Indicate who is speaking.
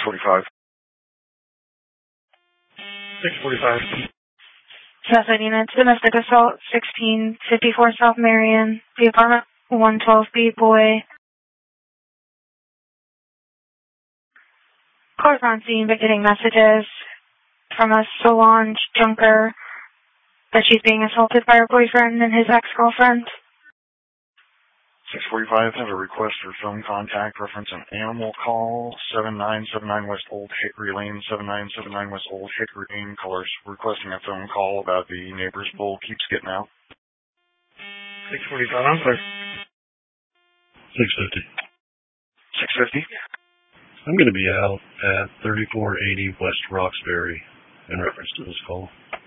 Speaker 1: 645.
Speaker 2: 645.
Speaker 3: Southside units, domestic assault, 1654 South Marion, the apartment 112B, boy. Cars on scene, but getting messages from a Solange Junker that she's being assaulted by her boyfriend and his ex-girlfriend.
Speaker 1: 645, have a request for phone contact, reference an animal call, 7979 West Old Hickory Lane, 7979 West Old Hickory Lane, callers requesting a phone call about the neighbor's bull keeps getting out.
Speaker 2: 645, I'm sorry.
Speaker 4: 650.
Speaker 1: 650?
Speaker 4: I'm going to be out at 3480 West Roxbury in reference to this call.